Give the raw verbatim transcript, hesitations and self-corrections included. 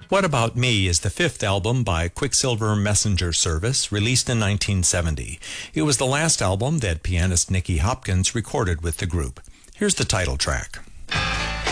What About Me is the fifth album by Quicksilver Messenger Service, released in nineteen seventy. It was the last album that pianist Nicky Hopkins recorded with the group. Here's the title track.